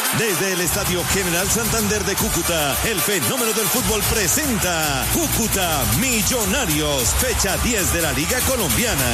Desde el Estadio General Santander de Cúcuta, el fenómeno del fútbol presenta Cúcuta Millonarios, fecha 10 de la Liga Colombiana.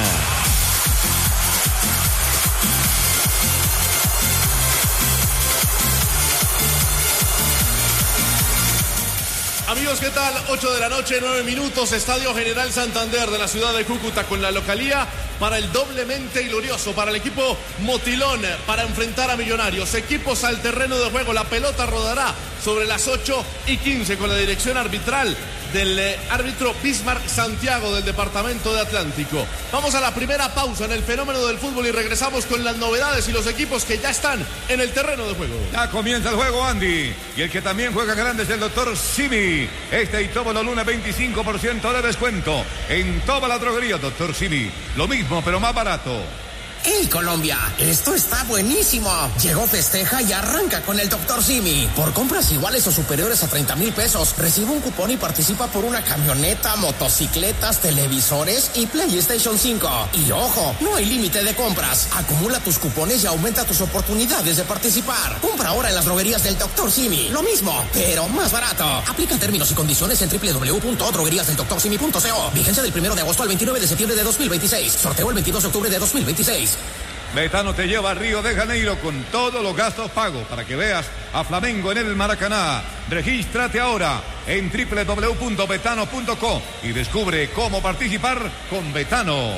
Amigos, ¿qué tal? 8 de la noche, 9 minutos, Estadio General Santander de la ciudad de Cúcuta con la localía para el doblemente glorioso, para el equipo Motilón, para enfrentar a Millonarios. Equipos al terreno de juego, la pelota rodará sobre las 8:15 con la dirección arbitral del árbitro Bismarck Santiago del departamento de Atlántico. Vamos a la primera pausa en el fenómeno del fútbol y regresamos con las novedades y los equipos que ya están en el terreno de juego. Ya comienza el juego, Andy, y el que también juega grande es el doctor Simi. Este y todo lo lunes 25% de descuento en toda la droguería, doctor Simi. Lo mismo, pero más barato. ¡Hey, Colombia! Esto está buenísimo. Llegó Festeja y arranca con el Dr. Simi. Por compras iguales o superiores a 30,000 pesos, recibe un cupón y participa por una camioneta, motocicletas, televisores y PlayStation 5. Y ojo, no hay límite de compras. Acumula tus cupones y aumenta tus oportunidades de participar. Compra ahora en las droguerías del Dr. Simi. Lo mismo, pero más barato. Aplica términos y condiciones en www.drogueriasdeldoctorsimi.co. Vigencia del 1 de agosto al 29 de septiembre de 2026. Sorteo el 22 de octubre de 2026. Betano te lleva a Río de Janeiro con todos los gastos pagos para que veas a Flamengo en el Maracaná. Regístrate ahora en www.betano.co y descubre cómo participar con Betano.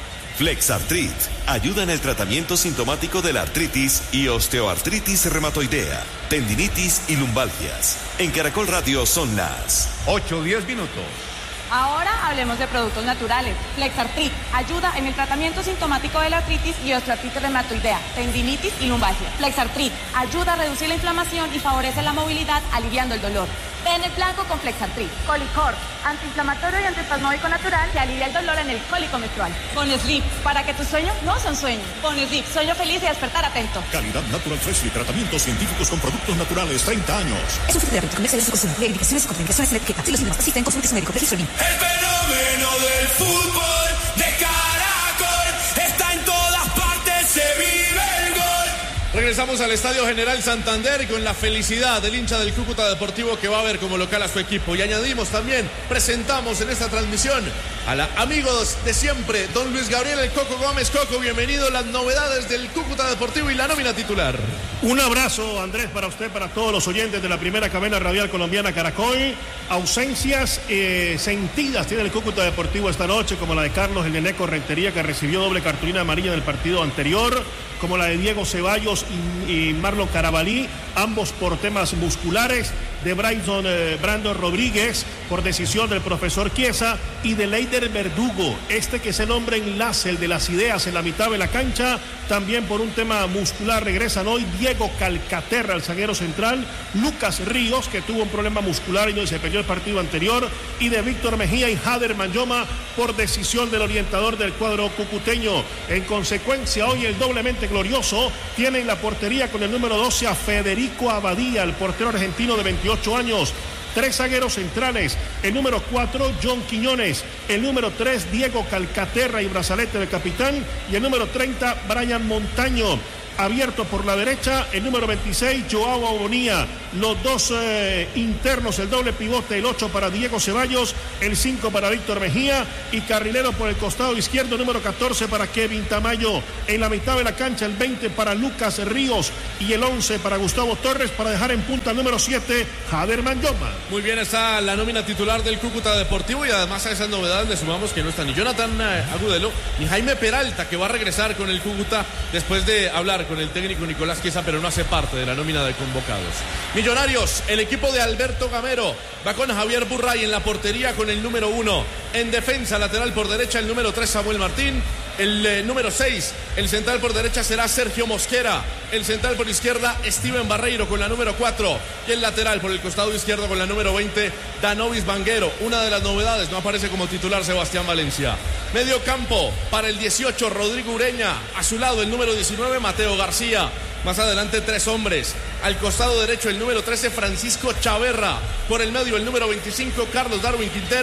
Flexartrit ayuda en el tratamiento sintomático de la artritis y osteoartritis reumatoidea, tendinitis y lumbalgias. En Caracol Radio son las 8:10 minutos. Ahora hablemos de productos naturales. Flexartrit ayuda en el tratamiento sintomático de la artritis y osteoartritis reumatoidea, tendinitis y lumbalgia. Flexartrit ayuda a reducir la inflamación y favorece la movilidad, aliviando el dolor. Ven el blanco con Flexartrit. Colicor, antiinflamatorio y antiespasmódico natural que alivia el dolor en el cólico menstrual. Con Sleep, para que tus sueños no son sueños. Con Sleep, sueño feliz y despertar atento. Calidad Natural Freshly, tratamientos científicos con productos naturales, 30 años. Es un terapéutico comercial de su consumo. Indicaciones y contraindicaciones en la etiqueta. Si los síntomas persisten, consulte su médico. Registro BIM. El fenómeno del fútbol de Caracol está en todas partes, se vive el gol. Regresamos al Estadio General Santander con la felicidad del hincha del Cúcuta Deportivo que va a ver como local a su equipo. Y añadimos también, presentamos en esta transmisión a la amigos de siempre, don Luis Gabriel El Coco Gómez. Coco, bienvenido a las novedades del Cúcuta Deportivo y la nómina titular. Un abrazo, Andrés, para usted, para todos los oyentes de la primera cadena radial colombiana Caracol. Ausencias sentidas tiene el Cúcuta Deportivo esta noche, como la de Carlos el Neneco Rentería, que recibió doble cartulina amarilla del partido anterior, como la de Diego Ceballos y Marlon Carabalí, ambos por temas musculares, de Brandon Rodríguez por decisión del profesor Chiesa, y de Leider Verdugo, que es el hombre enlace, el de las ideas en la mitad de la cancha, también por un tema muscular. Regresan hoy Diego Calcaterra, el zaguero central, Lucas Ríos, que tuvo un problema muscular y no desempeñó el partido anterior, y de Víctor Mejía y Jader Manyoma por decisión del orientador del cuadro cucuteño. En consecuencia, hoy el doblemente glorioso tiene en la portería con el número 12 a Federico Abadía, el portero argentino de 28 años. 3 zagueros centrales, el número 4 John Quiñones, el número 3 Diego Calcaterra y brazalete de capitán, y el número 30 Brian Montaño. Abierto por la derecha, el número 26, Joao Abonía. Los dos internos, el doble pivote, el 8 para Diego Ceballos, el 5 para Víctor Mejía, y carrilero por el costado izquierdo, número 14 para Kevin Tamayo. En la mitad de la cancha, el 20 para Lucas Ríos y el 11 para Gustavo Torres, para dejar en punta el número 7, Jader Manyoma. Muy bien, está la nómina titular del Cúcuta Deportivo, y además a esas novedades le sumamos que no está ni Jonathan Agudelo ni Jaime Peralta, que va a regresar con el Cúcuta después de hablar con el técnico Nicolás Chiesa, pero no hace parte de la nómina de convocados. Millonarios, el equipo de Alberto Gamero va con Javier Burray en la portería con el número 1. En defensa lateral por derecha, el número 3 Samuel Martín. El número 6, el central por derecha será Sergio Mosquera. El central por izquierda, Steven Barreiro con la número 4. Y el lateral por el costado izquierdo con la número 20, Danovis Banguero. Una de las novedades, no aparece como titular Sebastián Valencia. Medio campo para el 18, Rodrigo Ureña. A su lado el número 19, Mateo García. Más adelante 3 hombres. Al costado derecho el número 13, Francisco Chaverra. Por el medio el número 25, Carlos Darwin Quintero.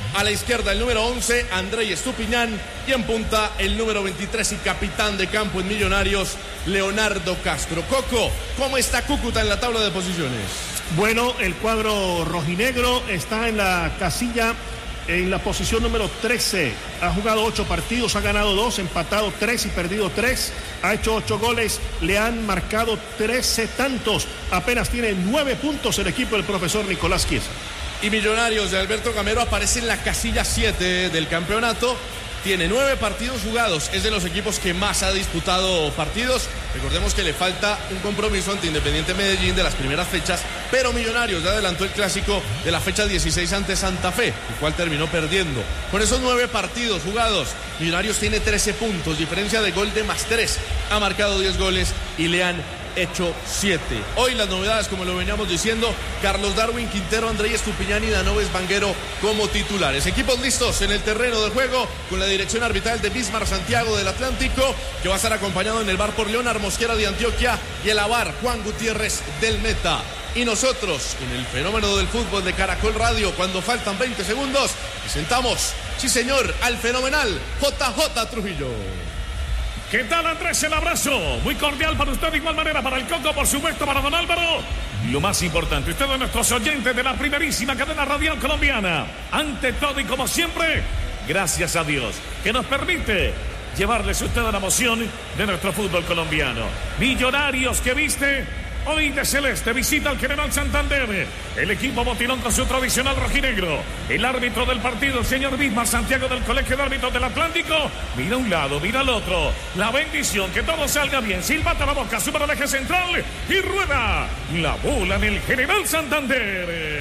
A la izquierda el número 11, Andrei Estupiñán. Y en punta el número 23 y capitán de campo en Millonarios, Leonardo Castro. Coco, ¿cómo está Cúcuta en la tabla de posiciones? Bueno, el cuadro rojinegro está en la casilla, en la posición número 13. Ha jugado 8 partidos, ha ganado 2, empatado 3 y perdido 3. Ha hecho 8 goles, le han marcado 13 tantos. Apenas tiene 9 puntos el equipo del profesor Nicolás Chiesa. Y Millonarios de Alberto Gamero aparece en la casilla 7 del campeonato. Tiene 9 partidos jugados, es de los equipos que más ha disputado partidos. Recordemos que le falta un compromiso ante Independiente Medellín de las primeras fechas, pero Millonarios ya adelantó el clásico de la fecha 16 ante Santa Fe, el cual terminó perdiendo. Con esos 9 partidos jugados, Millonarios tiene 13 puntos, diferencia de gol de +3. Ha marcado 10 goles y le han hecho 7. Hoy las novedades, como lo veníamos diciendo, Carlos Darwin Quintero, Andrei Estupiñán y Danoves Vanguero como titulares. Equipos listos en el terreno de juego con la dirección arbitral de Bismar Santiago del Atlántico, que va a estar acompañado en el bar por Leonard Mosquera de Antioquia y el avar Juan Gutiérrez del Meta. Y nosotros, en el fenómeno del fútbol de Caracol Radio, cuando faltan 20 segundos, presentamos, sí señor, al fenomenal JJ Trujillo. ¿Qué tal, Andrés? El abrazo muy cordial para usted, de igual manera para el Coco, por supuesto para don Álvaro. Y lo más importante, ustedes, nuestros oyentes de la primerísima cadena radial colombiana. Ante todo y como siempre, gracias a Dios, que nos permite llevarles a usted la emoción de nuestro fútbol colombiano. Millonarios que viste hoy de celeste, visita al General Santander. El equipo botilón con su tradicional rojinegro. El árbitro del partido, el señor Bismar Santiago del Colegio de Árbitros del Atlántico. Mira un lado, mira al otro. La bendición, que todo salga bien. Silbata la boca, sube al eje central y rueda la bola en el General Santander.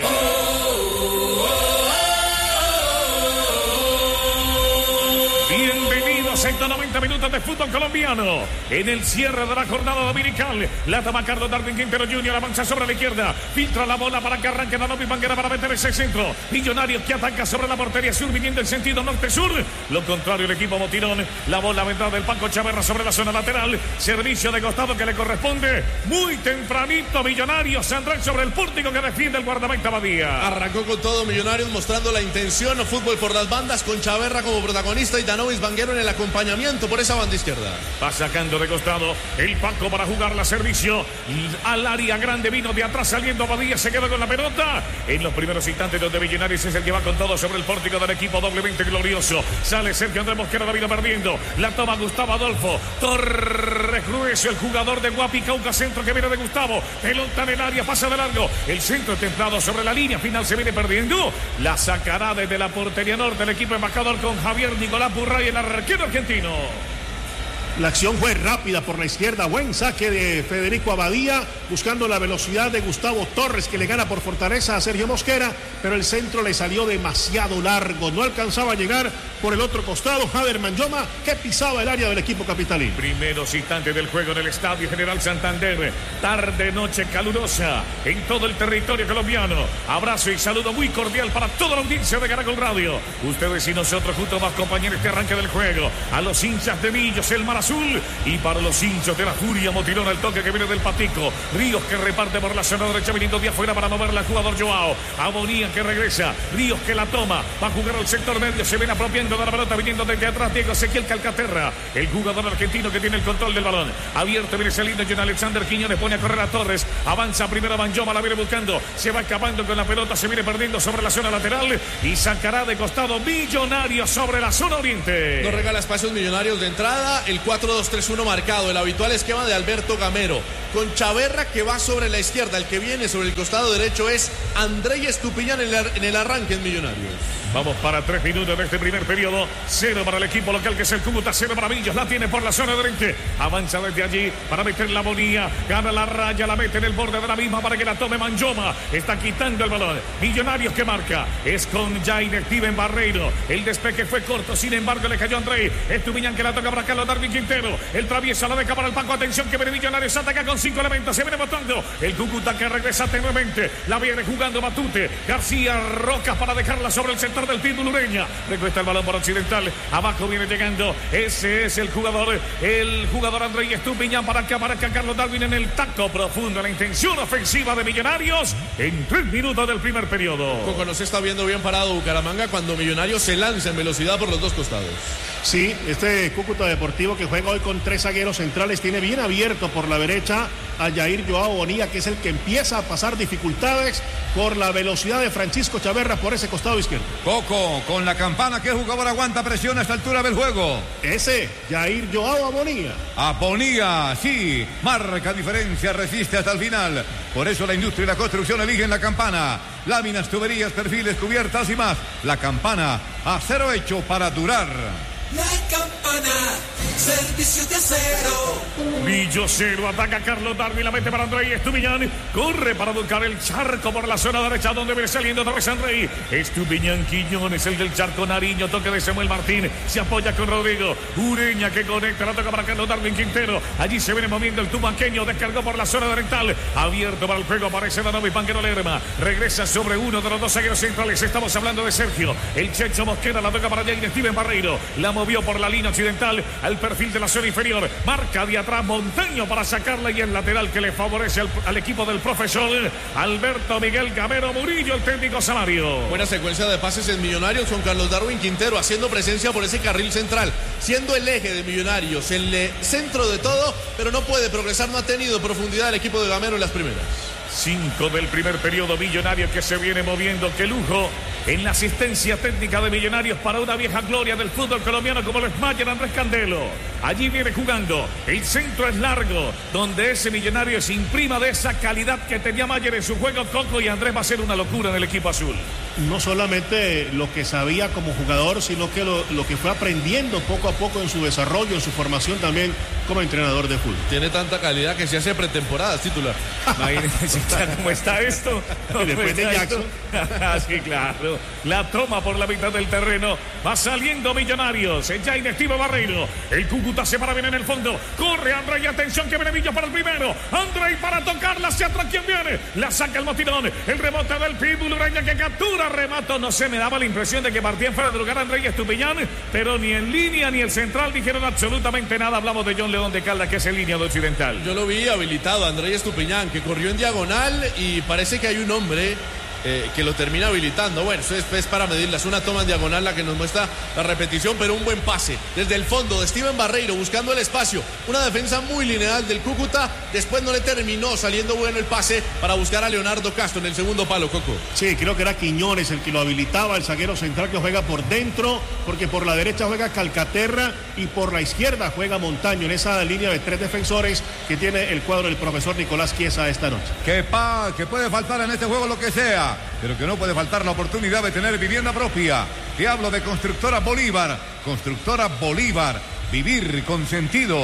Bienvenidos a 190 minutos de fútbol colombiano. En el cierre de la jornada dominical, la toma Carlos Darwin Quintero Jr. avanza sobre la izquierda, filtra la bola para que arranque Danovis Vanguera para meter ese centro. Millonarios que ataca sobre la portería sur, viniendo en sentido norte-sur. Lo contrario, el equipo botirón. La bola vendrá del Paco Chaverra sobre la zona lateral. Servicio de costado que le corresponde muy tempranito. Millonarios, Andrés sobre el pórtico que defiende el guardameta Badía. Arrancó con todo Millonarios, mostrando la intención, fútbol por las bandas, con Chaverra como protagonista y Danovis Vanguero en el acompañamiento por esa banda izquierda. Va sacando de costado el Paco para jugar la servicio al área grande, vino de atrás saliendo Badía, se queda con la pelota en los primeros instantes donde Millonarios es el que va con todo sobre el pórtico del equipo doblemente glorioso. Sale Sergio Andrés Mosquera, la vino perdiendo, la toma Gustavo Adolfo Torres Grueso, el jugador de Guapi Cauca, centro que viene de Gustavo, pelota en el área, pasa de largo, el centro templado sobre la línea final, se viene perdiendo, la sacará desde la portería norte el equipo embajador con Javier Nicolás Burray, el arquero argentino. La acción fue rápida por la izquierda, buen saque de Federico Abadía, buscando la velocidad de Gustavo Torres, que le gana por fortaleza a Sergio Mosquera, pero el centro le salió demasiado largo, no alcanzaba a llegar por el otro costado. Jader Manjoma, que pisaba el área del equipo capitalino. Primeros instantes del juego en el Estadio General Santander, tarde, noche calurosa en todo el territorio colombiano. Abrazo y saludo muy cordial para toda la audiencia de Caracol Radio. Ustedes y nosotros juntos más compañeros este arranque del juego. A los hinchas de Millos, el Mar Azul, y para los hinchas de la Furia Motilón, el toque que viene del Patico. Ríos que reparte por la zona derecha, viniendo de afuera para moverla al jugador Joao. Abonía que regresa, Ríos que la toma, va a jugar al sector medio, se viene apropiando de la pelota, viniendo desde atrás Diego Ezequiel Calcaterra, el jugador argentino que tiene el control del balón. Abierto viene saliendo John Alexander Quiñones, pone a correr a Torres, avanza primero Manjoma, la viene buscando, se va escapando con la pelota, se viene perdiendo sobre la zona lateral y sacará de costado Millonarios sobre la zona oriente. No regala espacios Millonarios de entrada, el 4-2-3-1 marcado, el habitual esquema de Alberto Gamero, con Chaverra que va sobre la izquierda, el que viene sobre el costado derecho es Andrei Estupiñán en el arranque en Millonarios. Vamos para 3 minutos de este primer periodo. 0 para el equipo local que es el Cúcuta, 0 para Millos, la tiene por la zona derecha, avanza desde allí para meter la Bonía, gana la raya, la mete en el borde de la misma para que la tome Manjoma, está quitando el balón. Millonarios que marca, es con Jair Steven Barreiro, el despeje fue corto, sin embargo le cayó Andrei Estupiñán que la toca para Carlos Darwin Quintero Quintero. El traviesa la deja para el Paco. Atención que viene Millonarios. Ataca con 5 elementos. Se viene botando. El Cúcuta que regresa tenuemente. La viene jugando Matute. García Rocas para dejarla sobre el sector del Pitbull Ureña. Recuesta el balón por Occidental. Abajo viene llegando. Ese es el jugador Andrés Estupiñán para que aparezca Carlos Darwin en el tacto profundo. La intención ofensiva de Millonarios en 3 minutos del primer periodo. Coco, no se está viendo bien parado Bucaramanga cuando Millonarios se lanza en velocidad por los dos costados. Sí, este Cúcuta Deportivo que juega hoy con 3 zagueros centrales tiene bien abierto por la derecha a Jair Joao Bonilla, que es el que empieza a pasar dificultades por la velocidad de Francisco Chaverra por ese costado izquierdo. Coco, con la campana, ¿qué jugador aguanta presión a esta altura del juego? Ese, Jair Joao Bonilla. A Bonilla, sí, marca diferencia, resiste hasta el final. Por eso la industria y la construcción eligen la campana. Láminas, tuberías, perfiles, cubiertas y más. La campana, acero hecho para durar. La campana, servicios de acero. Millo Cero, ataca Carlos Darwin, la mete para Andrés Estupiñán. Corre para buscar el charco por la zona derecha donde viene saliendo Torres Henry. Estupiñán, Quiñones, el del charco, Nariño, toque de Samuel Martín. Se apoya con Rodrigo. Ureña que conecta, la toca para Carlos Darwin Quintero. Allí se viene moviendo el tumaqueño, descargó por la zona oriental. Abierto para el juego, aparece Danovi Panquero Lerma. Regresa sobre uno de los dos zagueros centrales. Estamos hablando de Sergio. El Checho Mosquera, la toca para Jair Steven Barreiro. La movió por la línea occidental al perfil de la zona inferior. Marca de atrás Montaño para sacarla y el lateral que le favorece al equipo del profesor Alberto Miguel Gamero Murillo, el técnico Samario. Buena secuencia de pases en Millonarios con Carlos Darwin Quintero haciendo presencia por ese carril central, siendo el eje de Millonarios, el centro de todo, pero no puede progresar, no ha tenido profundidad el equipo de Gamero en las primeras. 5 del primer periodo, Millonarios que se viene moviendo. Qué lujo en la asistencia técnica de Millonarios para una vieja gloria del fútbol colombiano como lo es Mayer Andrés Candelo. Allí viene jugando, el centro es largo, donde ese Millonarios imprima de esa calidad que tenía Mayer en su juego. Coco, y Andrés va a ser una locura en el equipo azul. No solamente lo que sabía como jugador, sino que lo que fue aprendiendo poco a poco en su desarrollo, en su formación también como entrenador de fútbol. Tiene tanta calidad que se hace pretemporada, titular. Imagínense cómo está esto. Y después de Jackson. Sí, claro. La toma por la mitad del terreno. Va saliendo Millonarios. Ya inactivo Barreiro. El Cúcuta se para bien en el fondo. Corre André y atención que viene Millo para el primero. André para tocarla hacia atrás. ¿Quién viene? La saca el motilón. El rebote del Pitbull Ureña que captura. Remato. No sé, me daba la impresión de que partía en fuera de lugar André Estupiñán. Pero ni en línea ni el central dijeron absolutamente nada. Hablamos de John León de Caldas, que es en línea de Occidental. Yo lo vi habilitado, André Estupiñán, que corrió en diagonal y parece que hay un hombre que lo termina habilitando. Bueno, eso es para medirlas. Una toma en diagonal la que nos muestra la repetición, pero un buen pase desde el fondo de Steven Barreiro buscando el espacio. Una defensa muy lineal del Cúcuta. Después no le terminó saliendo bueno el pase para buscar a Leonardo Castro en el segundo palo, Coco. Sí, creo que era Quiñones el que lo habilitaba, el zaguero central que juega por dentro, porque por la derecha juega Calcaterra y por la izquierda juega Montaño en esa línea de 3 defensores que tiene el cuadro del profesor Nicolás Chiesa esta noche. Que puede faltar en este juego lo que sea, pero que no puede faltar la oportunidad de tener vivienda propia. Te hablo de Constructora Bolívar. Constructora Bolívar. Vivir con sentido.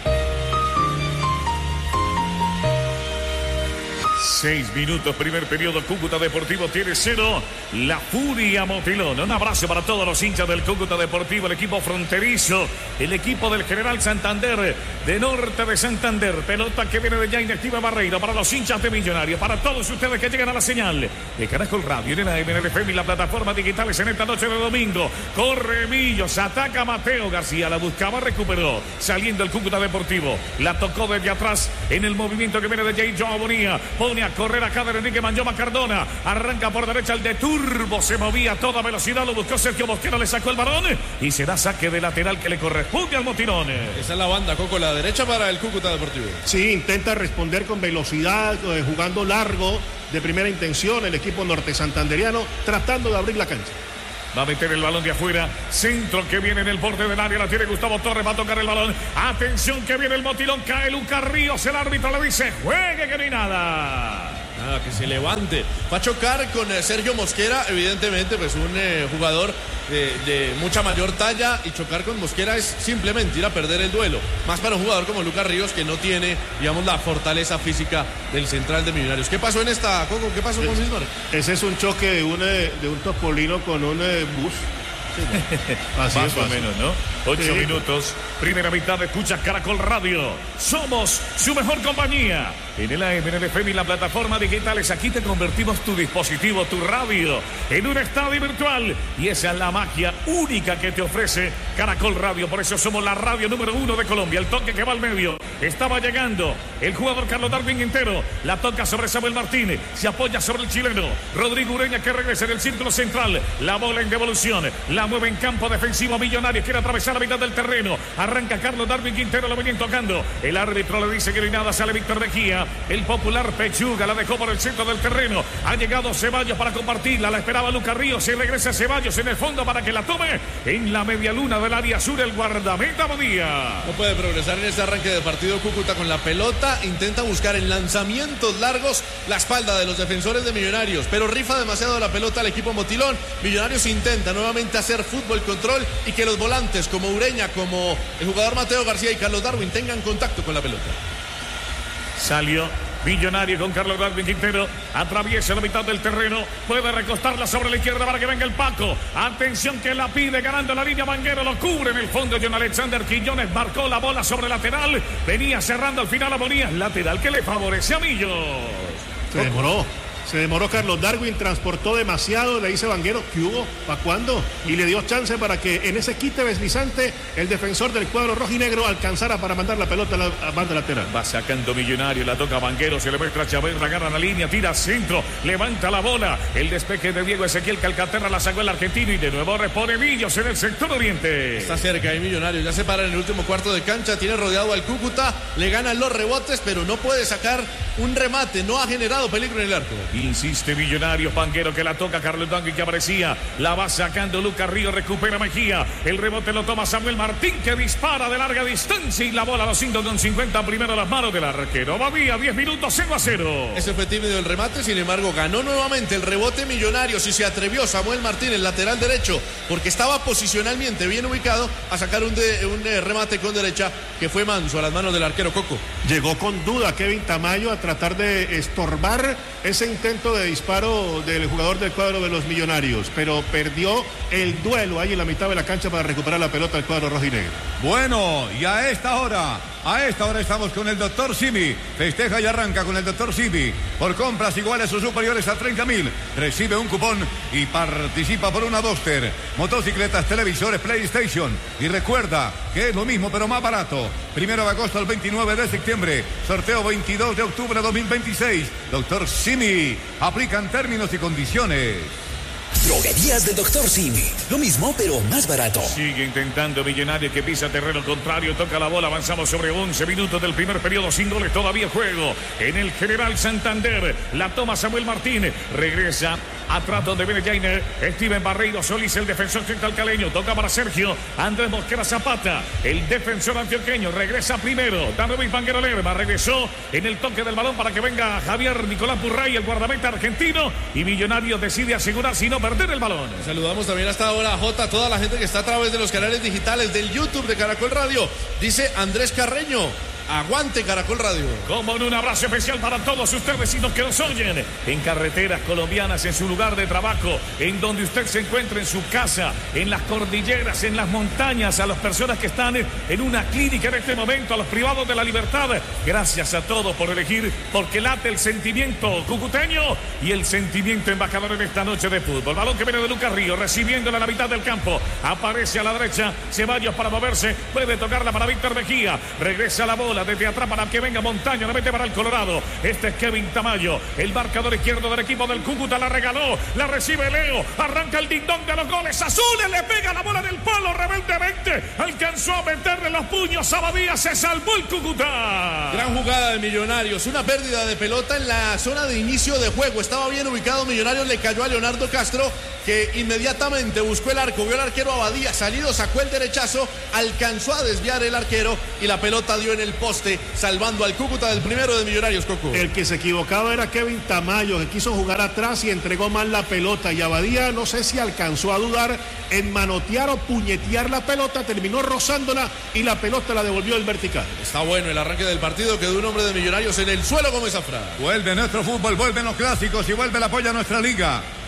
6 minutos, primer periodo. Cúcuta Deportivo tiene 0. La Furia Motilón. Un abrazo para todos los hinchas del Cúcuta Deportivo, el equipo fronterizo, el equipo del General Santander, de Norte de Santander. Pelota que viene de ya inactiva Barreiro para los hinchas de Millonarios, para todos ustedes que llegan a la señal de Caracol Radio, en la MNFM y la plataforma digitales en esta noche de domingo. Corre Millos, ataca Mateo García, la buscaba, recuperó, saliendo el Cúcuta Deportivo. La tocó desde atrás en el movimiento que viene de Jair Joao Bonilla. Pone a correr acá de Enrique Manjoma Cardona. Arranca por derecha el de Turbo. Se movía a toda velocidad. Lo buscó Sergio Mosquera. Le sacó el balón. Y será saque de lateral que le corresponde al Motilón. Esa es la banda, Coco. La derecha para el Cúcuta Deportivo. Sí, intenta responder con velocidad, jugando largo, de primera intención. El equipo norte santanderiano tratando de abrir la cancha. Va a meter el balón de afuera. Centro que viene en el borde del área. La tiene Gustavo Torres. Va a tocar el balón. Atención que viene el Motilón. Cae Lucas Ríos. El árbitro le dice: juegue que no hay nada. Nada, que se levante. Va a chocar con Sergio Mosquera. Evidentemente, pues un jugador de mucha mayor talla. Y chocar con Mosquera es simplemente ir a perder el duelo. Más para un jugador como Lucas Ríos, que no tiene, digamos, la fortaleza física del central de Millonarios. ¿Qué pasó en esta, Coco? ¿Qué pasó con Bismarck? Ese es un choque de un topolino con un bus. Así más o menos, ¿no? 8 minutos, primera mitad, escucha Caracol Radio. Somos su mejor compañía. En el AM, en el FM y la plataforma digitales, aquí te convertimos tu dispositivo, tu radio, en un estadio virtual. Y esa es la magia única que te ofrece Caracol Radio. Por eso somos la radio número 1 de Colombia. El toque que va al medio. Estaba llegando el jugador Carlos Darwin Quintero. La toca sobre Samuel Martínez. Se apoya sobre el chileno Rodrigo Ureña, que regresa en el círculo central. La bola en devolución. La mueve en campo defensivo Millonario. Quiere atravesar la mitad del terreno. Arranca Carlos Darwin Quintero. Lo venían tocando. El árbitro le dice que no hay nada. Sale Víctor Mejía. El popular Pechuga la dejó por el centro del terreno. Ha llegado Ceballos para compartirla. La esperaba Lucas Ríos. Se regresa Ceballos en el fondo para que la tome en la media luna del área sur. El guardameta Bodía. No puede progresar en este arranque de partido Cúcuta con la pelota. Intenta buscar en lanzamientos largos la espalda de los defensores de Millonarios, pero rifa demasiado la pelota al equipo motilón. Millonarios intenta nuevamente hacer fútbol control y que los volantes como Ureña, como el jugador Mateo García y Carlos Darwin tengan contacto con la pelota. Salió Millonario con Carlos Darwin Quintero. Atraviesa la mitad del terreno. Puede recostarla sobre la izquierda para que venga el Paco. Atención que la pide ganando la línea. Vanguero lo cubre en el fondo. John Alexander Quiñones marcó la bola sobre lateral. Venía cerrando al final a Bonilla. Lateral que le favorece a Millos. Se demoró Carlos Darwin, transportó demasiado, le dice Vanguero, ¿qué hubo? ¿Para cuándo? Y le dio chance para que en ese quite deslizante el defensor del cuadro rojinegro alcanzara para mandar la pelota a la banda lateral. Va sacando Millonario, la toca Vanguero, se le muestra a Chaverra, agarra la línea, tira centro, levanta la bola. El despeje de Diego Ezequiel Calcaterra la sacó el argentino y de nuevo repone Millos en el sector oriente. Está cerca ahí Millonario, ya se para en el último cuarto de cancha, tiene rodeado al Cúcuta, le ganan los rebotes, pero no puede sacar un remate, no ha generado peligro en el arco. Insiste Millonario, Vanguero que la toca Carlos Darwin que aparecía, la va sacando Lucas Río, recupera Mejía, el rebote lo toma Samuel Martín que dispara de larga distancia y la bola a los 5,50 primero a las manos del arquero. Badía, 10 minutos, 0-0. Ese fue tímido el remate, sin embargo ganó nuevamente el rebote Millonario. Si se atrevió Samuel Martín, el lateral derecho, porque estaba posicionalmente bien ubicado a sacar un remate con derecha que fue manso a las manos del arquero Coco. Llegó con duda Kevin Tamayo a tratar de estorbar ese intento de disparo del jugador del cuadro de los Millonarios, pero perdió el duelo ahí en la mitad de la cancha para recuperar la pelota del cuadro rojinegro. Bueno, y a esta hora estamos con el Dr. Simi. Festeja y arranca con el Dr. Simi. Por compras iguales o superiores a 30.000, recibe un cupón y participa por una Duster, motocicletas, televisores, PlayStation. Y recuerda que es lo mismo pero más barato. 1 de agosto al 29 de septiembre. Sorteo 22 de octubre de 2026. Dr. Simi. Aplican términos y condiciones. Droguerías del Dr. Simi. Lo mismo, pero más barato. Sigue intentando Millonario que pisa terreno contrario. Toca la bola. Avanzamos sobre 11 minutos del primer periodo. Sin goles todavía juego. En el General Santander. La toma Samuel Martínez. Regresa atrás donde viene Jainer. Steven Barreiro Solís, el defensor central caleño. Toca para Sergio Andrés Mosquera Zapata. El defensor antioqueño. Regresa primero. David Vanguero Lerma. Regresó en el toque del balón para que venga Javier Nicolás Burray, el guardameta argentino. Y Millonario decide asegurar si no perder el balón. Saludamos también hasta ahora a Jota, toda la gente que está a través de los canales digitales del YouTube de Caracol Radio. Dice Andrés Carreño, aguante Caracol Radio. Como en un abrazo especial para todos ustedes vecinos que nos oyen en carreteras colombianas, en su lugar de trabajo, en donde usted se encuentra, en su casa, en las cordilleras, en las montañas, a las personas que están en una clínica en este momento, a los privados de la libertad. Gracias a todos por elegir, porque late el sentimiento cucuteño y el sentimiento embajador en esta noche de fútbol. Balón que viene de Lucas Río, recibiéndola a la mitad del campo. Aparece a la derecha Ceballos para moverse, puede tocarla para Víctor Mejía. Regresa la bola desde atrás para que venga Montaño, la mete para el Colorado. Este es Kevin Tamayo, el marcador izquierdo del equipo del Cúcuta. La regaló, la recibe Leo, arranca el ding-dong de los goles azules, le pega la bola del palo rebeldemente, alcanzó a meterle los puños a Badía, se salvó el Cúcuta. Gran jugada de Millonarios, una pérdida de pelota en la zona de inicio de juego, estaba bien ubicado Millonarios, le cayó a Leonardo Castro, que inmediatamente buscó el arco, vio al arquero Abadía, salido, sacó el derechazo, alcanzó a desviar el arquero y la pelota dio en el poste, salvando al Cúcuta del primero de Millonarios, Coco. El que se equivocaba era Kevin Tamayo, que quiso jugar atrás y entregó mal la pelota, y Abadía no sé si alcanzó a dudar en manotear o puñetear la pelota, terminó rozándola y la pelota la devolvió el vertical. Está bueno el arranque del partido, quedó un hombre de Millonarios en el suelo como Zafra. Vuelve nuestro fútbol, vuelven los clásicos y vuelve el apoyo a nuestra liga.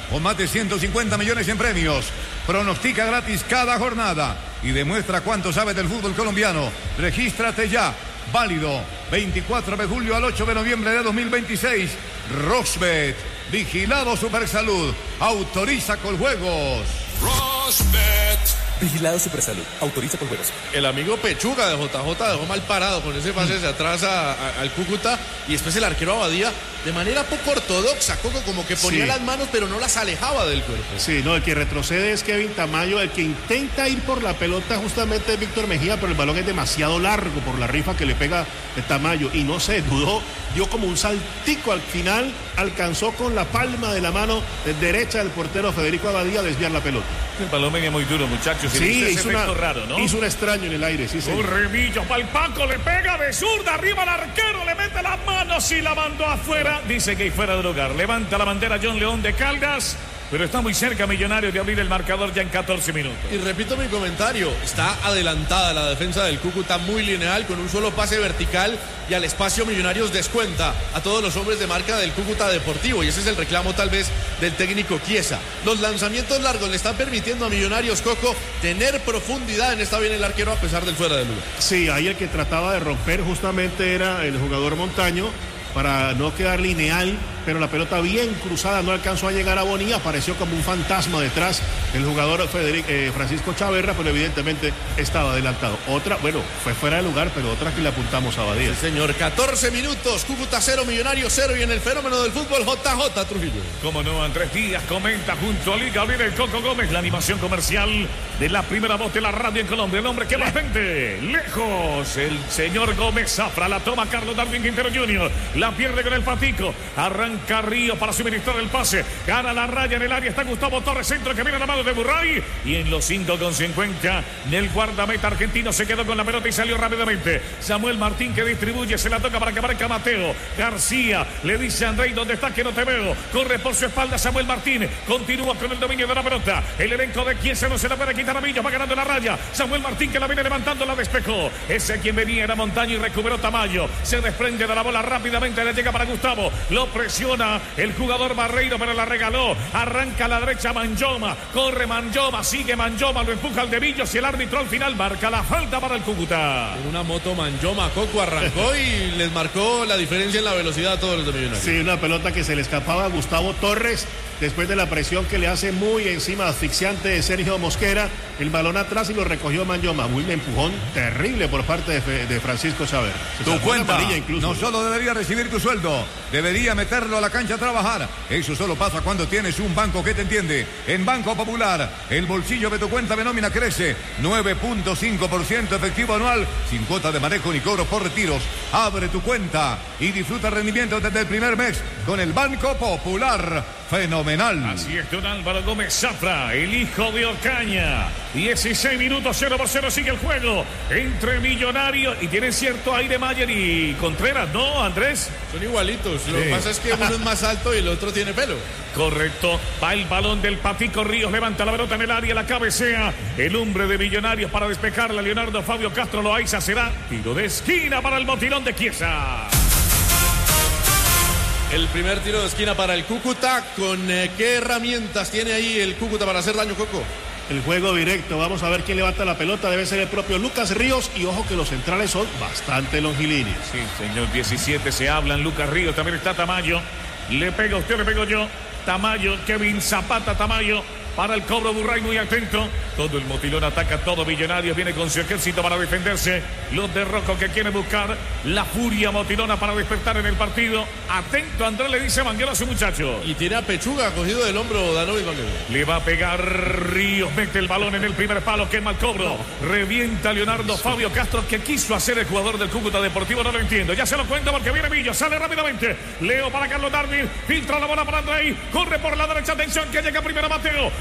con más de 150 millones en premios. Pronostica gratis cada jornada y demuestra cuánto sabes del fútbol colombiano. Regístrate ya. Válido 24 de julio al 8 de noviembre de 2026. Rosbet, vigilado Supersalud, autoriza con juegos. Rosbet. Vigilado Supersalud, autoriza con juegos. El amigo Pechuga de JJ dejó mal parado con ese pase hacia atrás al Cúcuta, y después el arquero Abadía de manera poco ortodoxa, Coco, como que ponía las manos pero no las alejaba del cuerpo. Sí, no, el que retrocede es Kevin Tamayo, el que intenta ir por la pelota justamente es Víctor Mejía, pero el balón es demasiado largo por la rifa que le pega el Tamayo y no se dudó, dio como un saltico al final, alcanzó con la palma de la mano derecha del portero Federico Abadía a desviar la pelota. El balón venía muy duro, muchachos. Sí, hizo un extraño en el aire, sí, un remillo para el Paco, le pega de zurda, arriba al arquero, le mete las manos y la mandó afuera. Dice que hay fuera de lugar. Levanta la bandera John León de Caldas, pero está muy cerca Millonarios de abrir el marcador ya en 14 minutos. Y repito mi comentario, está adelantada la defensa del Cúcuta, muy lineal, con un solo pase vertical, y al espacio Millonarios descuenta a todos los hombres de marca del Cúcuta Deportivo, y ese es el reclamo tal vez del técnico Chiesa. Los lanzamientos largos le están permitiendo a Millonarios, Coco, tener profundidad en esta bien el arquero a pesar del fuera de lugar. Sí, ahí el que trataba de romper justamente era el jugador Montaño, para no quedar lineal, pero la pelota bien cruzada no alcanzó a llegar a Boni, apareció como un fantasma detrás el jugador Francisco Chaverra, pero evidentemente estaba adelantado. Otra, bueno, fue fuera de lugar, pero otra que le apuntamos a Abadía. Sí, señor, 14 minutos, Cúcuta 0, Millonarios 0, y en el fenómeno del fútbol JJ Trujillo. Como no, Andrés Díaz comenta junto a Liga Gabriel el Coco Gómez, la animación comercial de la primera voz de la radio en Colombia, el hombre que más vende, lejos, el señor Gómez Zafra, la toma Carlos Darwin Quintero Jr., la pierde con el patico, arranca Río para suministrar el pase, gana la raya en el área, está Gustavo Torres, centro que viene a la mano de Burray, y en los 5,50 el guardameta argentino se quedó con la pelota y salió rápidamente. Samuel Martín que distribuye, se la toca para que marca Mateo García, le dice a Andrei, ¿dónde estás? Que no te veo, corre por su espalda Samuel Martín, continúa con el dominio de la pelota, el elenco de Chiesa no se la puede quitar a Villa, va ganando la raya, Samuel Martín que la viene levantando, la despejó, ese quien venía era Montaño y recuperó Tamayo, se desprende de la bola rápidamente, le llega para Gustavo, lo presiona el jugador Barreiro, pero la regaló, arranca a la derecha Manjoma, corre Manjoma, sigue Manjoma, lo empuja al de Villos y el árbitro al final marca la falta para el Cúcuta. En una moto Manjoma, Coco arrancó y les marcó la diferencia en la velocidad a todos los de Millonarios. Sí, una pelota que se le escapaba a Gustavo Torres después de la presión que le hace muy encima, asfixiante de Sergio Mosquera, el balón atrás y lo recogió Manjoma, un empujón terrible por parte de Francisco Chaverra. Tu cuenta no solo debería recibir tu sueldo, debería meterlo a la cancha a trabajar. Eso solo pasa cuando tienes un banco que te entiende. En Banco Popular, el bolsillo de tu cuenta de nómina crece 9.5% efectivo anual, sin cuota de manejo ni cobro por retiros. Abre tu cuenta y disfruta rendimiento desde el primer mes con el Banco Popular. Fenomenal. Así es, don Álvaro Gómez Zafra, el hijo de Ocaña. 16 minutos, 0-0 sigue el juego entre Millonarios, y tienen cierto aire Mayer y Contreras, ¿no, Andrés? Son igualitos, lo que pasa es que uno es más alto y el otro tiene pelo. Correcto, va el balón del Patico Ríos, levanta la pelota en el área, la cabecea el hombre de Millonarios para despejarla, Leonardo Fabio Castro Loaiza, será tiro de esquina para el motilón de Chiesa. El primer tiro de esquina para el Cúcuta. ¿Con qué herramientas tiene ahí el Cúcuta para hacer daño, Coco? El juego directo, vamos a ver quién levanta la pelota, debe ser el propio Lucas Ríos, y ojo que los centrales son bastante longilíneos. Sí, señor, 17 se hablan, Lucas Ríos, también está Tamayo, le pega usted, le pego yo, Tamayo, Kevin Zapata, Tamayo, para el cobro Burray muy atento, todo el motilón ataca, todo Millonarios viene con su ejército para defenderse, los de Rocco que quieren buscar la furia motilona para despertar en el partido, atento Andrés, le dice Manguero a su muchacho. Y tiene a Pechuga cogido del hombro Danovi Manguero. Le va a pegar Ríos, mete el balón en el primer palo, quema el cobro, revienta Leonardo Fabio Castro, que quiso hacer el jugador del Cúcuta Deportivo, no lo entiendo, ya se lo cuento porque viene Villo, sale rápidamente, Leo para Carlos Darwin, filtra la bola para Andrei, corre por la derecha, atención que llega primero Mateo,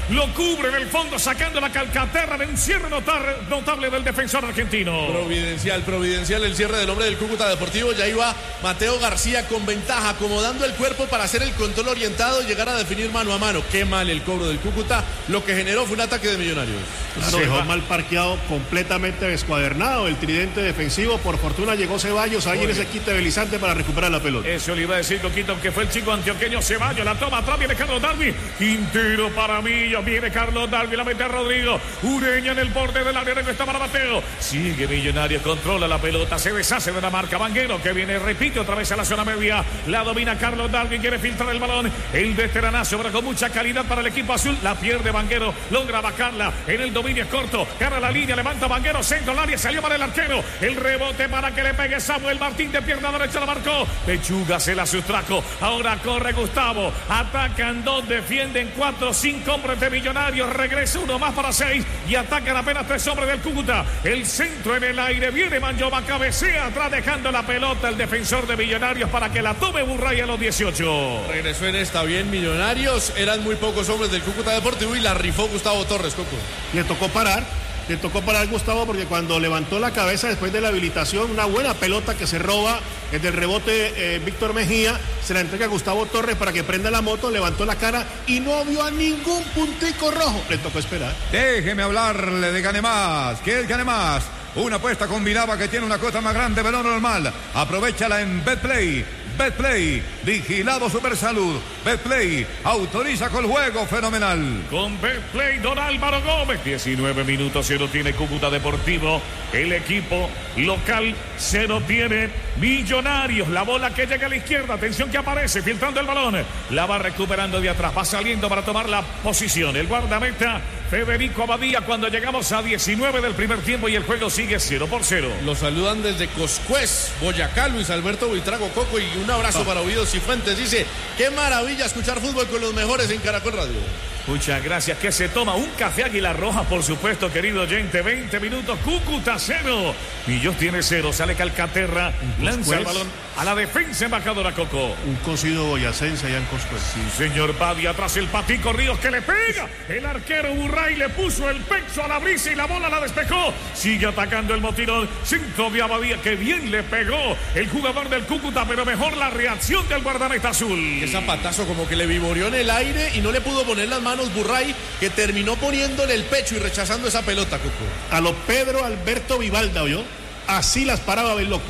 Lo cubre en el fondo, sacando la Calcaterra de un cierre notable del defensor argentino. Providencial el cierre del hombre del Cúcuta Deportivo. Ya iba Mateo García con ventaja, acomodando el cuerpo para hacer el control orientado y llegar a definir mano a mano. Qué mal el cobro del Cúcuta. Lo que generó fue un ataque de Millonarios. Se dejó mal parqueado, completamente descuadernado el tridente defensivo. Por fortuna llegó Ceballos ahí en ese quite belizante para recuperar la pelota. Eso le iba a decir Coquito, que fue el chico antioqueño Ceballos. La toma atrás, viene Carlos Darwin. Quintero para Millo, viene Carlos Darwin, la mete a Rodrigo. Ureña en el borde del área, está para Mateo. Sigue Millonarios, controla la pelota, se deshace de la marca. Vanguero que viene, repite otra vez a la zona media. La domina Carlos Darwin, quiere filtrar el balón. El veteranazo, pero con mucha calidad para el equipo azul. La pierde Vanguero, logra bajarla. En el dominio es corto, gana la línea, levanta Vanguero, centro al área, salió para el arquero. El rebote para que le pegue Samuel Martín, de pierna derecha la marcó. Pechuga se la sustrajo. Ahora corre Gustavo. Atacan 2, defienden 4, 5 hombres de Millonarios. Regresa uno más para 6 y atacan apenas 3 hombres del Cúcuta. El centro en el aire, viene Manjova, cabecea atrás, dejando la pelota el defensor de Millonarios para que la tome Burray a los 18. Regresó en esta bien Millonarios. Eran muy pocos hombres del Cúcuta Deportivo y la rifó Gustavo Torres, Coco. Le tocó parar Gustavo, porque cuando levantó la cabeza después de la habilitación, una buena pelota que se roba desde el rebote Víctor Mejía, se la entrega a Gustavo Torres para que prenda la moto, levantó la cara y no vio a ningún puntico rojo. Le tocó esperar. Déjeme hablarle de Gane Más. ¿Qué es Gane Más? Una apuesta combinada que tiene una cuota más grande de lo normal. Aprovechala en Betplay. Betplay, vigilado Supersalud. Betplay, autoriza con juego fenomenal. Con Betplay, don Álvaro Gómez. 19 minutos, 0 tiene Cúcuta Deportivo. El equipo local 0 tiene Millonarios. La bola que llega a la izquierda. Atención que aparece, filtrando el balón. La va recuperando de atrás. Va saliendo para tomar la posición. El guardameta Federico Abadía cuando llegamos a 19 del primer tiempo y el juego sigue 0-0. Los saludan desde Coscuez, Boyacá, Luis Alberto Buitrago Coco, y un abrazo para Ovidio Cifuentes. Dice, qué maravilla escuchar fútbol con los mejores en Caracol Radio. Muchas gracias. Que se toma un café Águila Roja, por supuesto, querido oyente. 20 minutos, Cúcuta 0. Millos tiene 0. Sale Calcaterra, lanza el balón a la defensa embajadora Coco. Un cocido boyacense allá en Coscuez. Sí, señor Badia, atrás el Patico Ríos que le pega. El arquero Burray le puso el pecho a la brisa y la bola la despejó. Sigue atacando el Motirón. Centro de Abadía, que bien le pegó el jugador del Cúcuta, pero mejor la reacción del guardameta azul. Qué zapatazo, como que le vivoreó en el aire y no le pudo poner las manos Burray, que terminó poniéndole el pecho y rechazando esa pelota, Coco. A lo Pedro Alberto Vivalda, ¿oyó? Así las paraba el loco.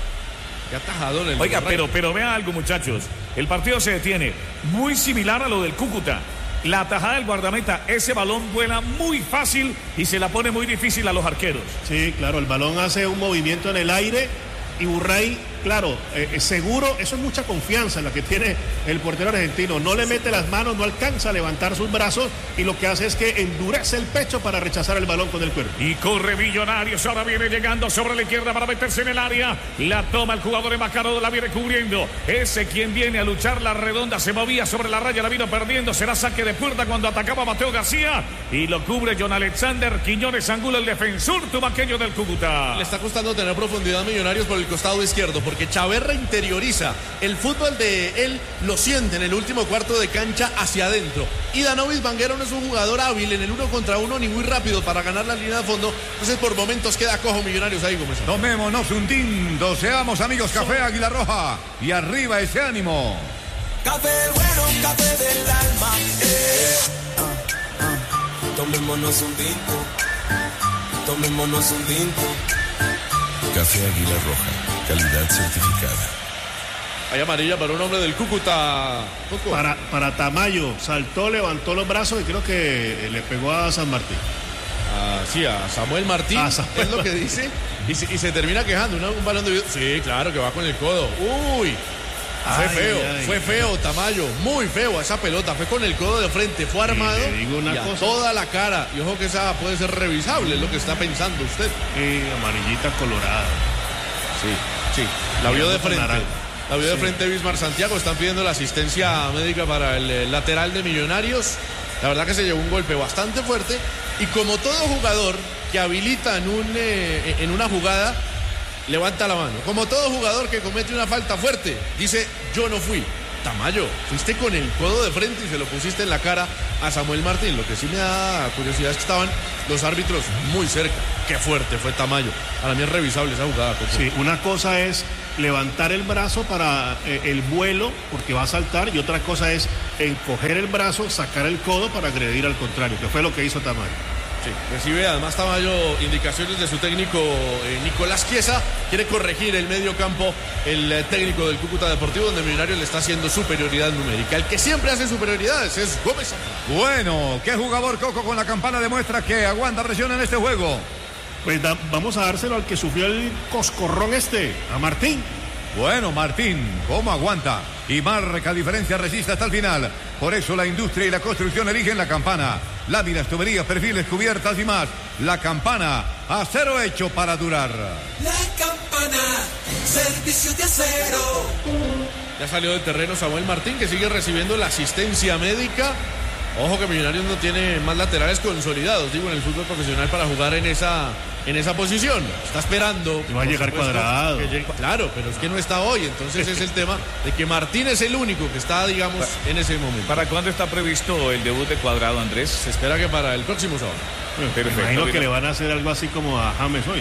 Qué atajador el Oiga, pero vea algo, muchachos. El partido se detiene. Muy similar a lo del Cúcuta. La atajada del guardameta, ese balón vuela muy fácil y se la pone muy difícil a los arqueros. Sí, claro, el balón hace un movimiento en el aire y Burray, claro, seguro, eso es mucha confianza en la que tiene el portero argentino. No le mete las manos, no alcanza a levantar sus brazos y lo que hace es que endurece el pecho para rechazar el balón con el cuerpo. Y corre Millonarios, ahora viene llegando sobre la izquierda para meterse en el área. La toma el jugador embajador, la viene cubriendo. Ese quien viene a luchar la redonda, se movía sobre la raya, la vino perdiendo. Será saque de puerta cuando atacaba Mateo García y lo cubre John Alexander Quiñones Angulo, el defensor tubaqueño del Cúcuta. Le está costando tener profundidad Millonarios por el costado izquierdo, porque Chaverra interioriza el fútbol de él, lo siente en el último cuarto de cancha hacia adentro. Y Danovis Vanguero no es un jugador hábil en el 1 contra 1 ni muy rápido para ganar la línea de fondo, entonces por momentos queda cojo Millonarios ahí, Gómez. Tomémonos un tinto, seamos amigos, café Águila Roja y arriba ese ánimo. Café bueno, café del alma. Tomémonos un tinto, tomémonos un tinto. Café Águila Roja, calidad certificada. Hay amarilla para un hombre del Cúcuta. Coco. Para Tamayo, saltó, levantó los brazos y creo que le pegó a San Martín. Sí, a Samuel Martín, es lo que dice, y se termina quejando, un balón de video. Sí, claro, que va con el codo. Uy, fue feo, Tamayo, muy feo esa pelota, fue con el codo de frente, fue armado y a toda la cara. Y ojo que esa puede ser revisable, es lo que está pensando usted. Amarillita colorada. Sí, la vio de frente. La vio de frente Bismar Santiago. Están pidiendo la asistencia médica para el lateral de Millonarios. La verdad que se llevó un golpe bastante fuerte. Y como todo jugador que habilita en una jugada, levanta la mano. Como todo jugador que comete una falta fuerte, dice, yo no fui. Tamayo, fuiste con el codo de frente y se lo pusiste en la cara a Samuel Martín. Lo que sí me da curiosidad es que estaban los árbitros muy cerca. Qué fuerte fue Tamayo. Para mí es revisable esa jugada, Coco. Sí, una cosa es levantar el brazo para el vuelo, porque va a saltar, y otra cosa es encoger el brazo, sacar el codo para agredir al contrario, que fue lo que hizo Tamayo. Sí, recibe además Tamayo indicaciones de su técnico Nicolás Chiesa. Quiere corregir el medio campo el técnico del Cúcuta Deportivo, donde Millonarios le está haciendo superioridad numérica. El que siempre hace superioridades es Gómez. Bueno, ¿qué jugador, Coco, con la campana demuestra que aguanta presión en este juego? Pues vamos a dárselo al que sufrió el coscorrón a Martín. Bueno, Martín, ¿cómo aguanta? Y marca diferencia, resiste hasta el final. Por eso la industria y la construcción eligen la campana. Láminas, tuberías, perfiles, cubiertas y más. La campana, acero hecho para durar. La campana, servicio de acero. Ya salió del terreno Samuel Martín, que sigue recibiendo la asistencia médica. Ojo que Millonarios no tiene más laterales consolidados, digo, en el fútbol profesional para jugar en esa posición. Está esperando. Y va a llegar Cuadrado. Claro, pero es que no está hoy. Entonces es el tema de que Martín es el único que está, digamos, en ese momento. ¿Para cuándo está previsto el debut de Cuadrado, Andrés? Se espera que para el próximo sábado. Bueno, perfecto. Imagino que le van a hacer algo así como a James hoy.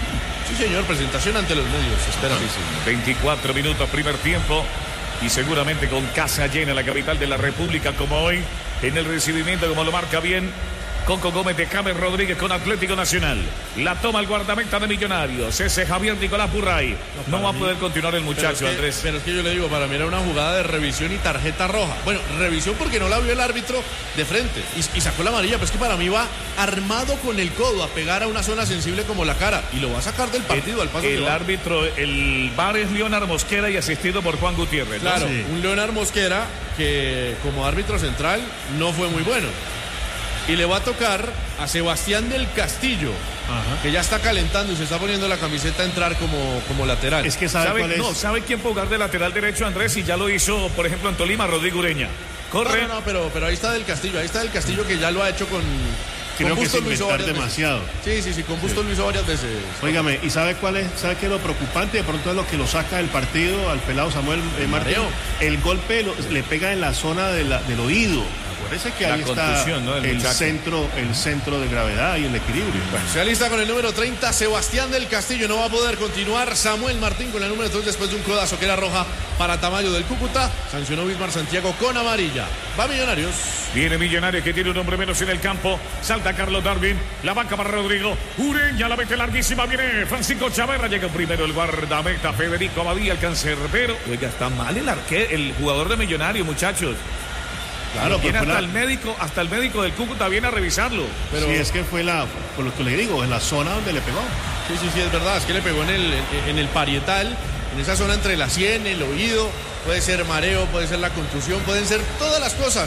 Sí, señor, presentación ante los medios. Se espera. Sí. 24 minutos, primer tiempo. Y seguramente con casa llena la capital de la República como hoy. En el recibimiento, como lo marca bien Coco Gómez de James Rodríguez con Atlético Nacional. La toma el guardameta de Millonarios. Ese Javier Nicolás Burray. No va a poder continuar el muchacho, Andrés. Pero es que yo le digo, para mí era una jugada de revisión y tarjeta roja. Bueno, revisión porque no la vio el árbitro de frente y sacó la amarilla. Pero es que para mí va armado con el codo a pegar a una zona sensible como la cara. Y lo va a sacar del partido al paso. El árbitro, el VAR es Leonard Mosquera y asistido por Juan Gutiérrez, ¿no? Claro, sí. Un Leonard Mosquera que como árbitro central no fue muy bueno. Y le va a tocar a Sebastián del Castillo, que ya está calentando y se está poniendo la camiseta a entrar como lateral. Es que ¿sabe ¿sabe quién puede jugar de lateral derecho, Andrés? Y ya lo hizo, por ejemplo, en Tolima, Rodrigo Ureña. Corre. No, pero ahí está del Castillo que ya lo ha hecho con... Creo que es inventar demasiado. Sí, con Bustos lo hizo varias veces. Óigame, ¿y sabe qué es lo preocupante? De pronto es lo que lo saca del partido al pelado Samuel Martín. El golpe le pega en la zona del oído. Parece que ahí está, ¿no? el centro de gravedad y el equilibrio. Bueno, se alista con el número 30, Sebastián del Castillo. No va a poder continuar Samuel Martín con el número 3 después de un codazo que era roja para Tamayo del Cúcuta. Sancionó Bismar Santiago con amarilla. Va Millonarios. Viene Millonarios que tiene un hombre menos en el campo. Salta Carlos Darwin. La banca para Rodrigo. Ureña la mete larguísima. Viene Francisco Chaverra. Llega primero el guardameta Federico Abadía, el cancerbero. Oiga, está mal el jugador de Millonarios, muchachos. Claro, viene hasta el médico del Cúcuta viene a revisarlo. Pero sí, es que fue por lo que le digo, en la zona donde le pegó. Sí, es verdad, es que le pegó en el parietal, en esa zona entre la sien, el oído. Puede ser mareo, puede ser la contusión, pueden ser todas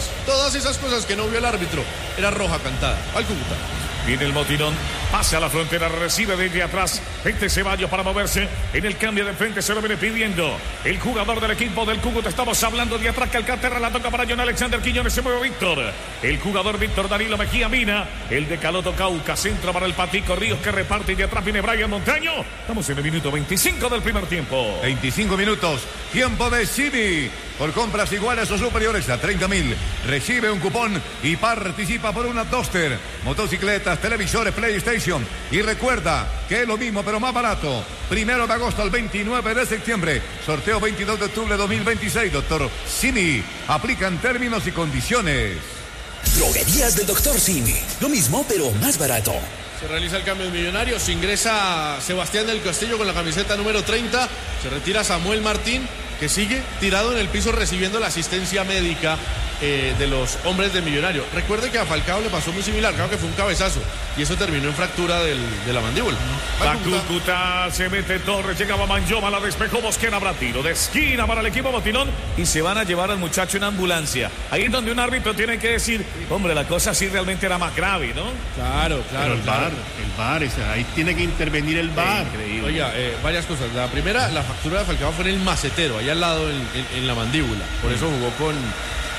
esas cosas que no vio el árbitro. Era roja cantada al Cúcuta. Viene el motinón, pasa a la frontera, recibe desde atrás. Ceballos para moverse. En el cambio de frente se lo viene pidiendo el jugador del equipo del Cúcuta. Estamos hablando de atrás, Calcaterra, la toca para John Alexander Quiñones, se mueve Víctor. El jugador Víctor Danilo Mejía Mina. El de Caloto Cauca, centro para el Patico Ríos que reparte y de atrás viene Brian Montaño. Estamos en el minuto 25 del primer tiempo. 25 minutos, tiempo de Simi. Por compras iguales o superiores a 30.000, recibe un cupón y participa por una Duster, motocicletas, televisores, PlayStation. Y recuerda que es lo mismo pero más barato. 1 de agosto al 29 de septiembre. Sorteo 22 de octubre de 2026. Doctor Simi. Aplican términos y condiciones. Droguerías del Doctor Simi. Lo mismo pero más barato. Se realiza el cambio de Millonarios. Ingresa Sebastián del Castillo con la camiseta número 30. Se retira Samuel Martín, que sigue tirado en el piso recibiendo la asistencia médica de los hombres de Millonario. Recuerde que a Falcao le pasó muy similar, claro que fue un cabezazo y eso terminó en fractura de la mandíbula. Va Cúcuta, se mete Torres, llegaba Manjoma, la despejó Mosquera, habrá tiro de esquina para el equipo botinón y se van a llevar al muchacho en ambulancia. Ahí es donde un árbitro tiene que decir, hombre, la cosa sí realmente era más grave, ¿no? Claro. Pero el VAR, ahí tiene que intervenir el VAR. Increíble. Oiga, varias cosas. La primera, la fractura de Falcao fue en el macetero, ahí al lado en la mandíbula. Por eso jugó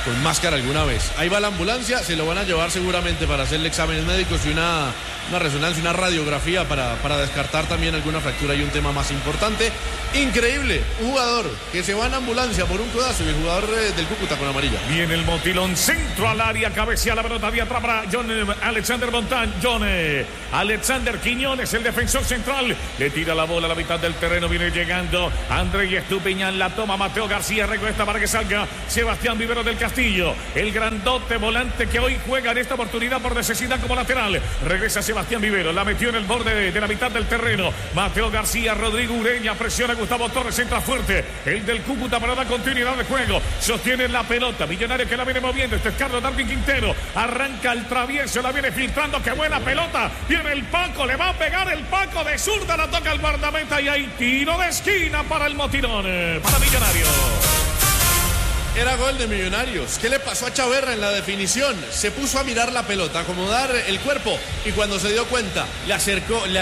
con máscara alguna vez. Ahí va la ambulancia, se lo van a llevar seguramente para hacerle exámenes médicos y una resonancia, una radiografía para descartar también alguna fractura y un tema más importante. Increíble, un jugador que se va en ambulancia por un codazo y el jugador del Cúcuta con amarilla. Viene el motilón, centro al área, cabecea la pelota de atrás para Alexander Montán. Alexander Quiñones, el defensor central, le tira la bola a la mitad del terreno, viene llegando André Estupiñán, la toma Mateo García, recuesta para que salga Sebastián Vivero del Castillo, el grandote volante que hoy juega en esta oportunidad por necesidad como lateral. Regresa Sebastián Vivero, la metió en el borde de la mitad del terreno. Mateo García, Rodrigo Ureña, presiona Gustavo Torres, entra fuerte el del Cúcuta para dar continuidad de juego, sostiene la pelota, Millonario que la viene moviendo, este es Carlos Darwin Quintero, arranca el travieso, la viene filtrando, qué buena pelota, viene el Paco, le va a pegar el Paco de zurda, la toca el guardameta y hay tiro de esquina para el motilón, para Millonario. Era gol de Millonarios. ¿Qué le pasó a Chaverra en la definición? Se puso a mirar la pelota, a acomodar el cuerpo y cuando se dio cuenta, le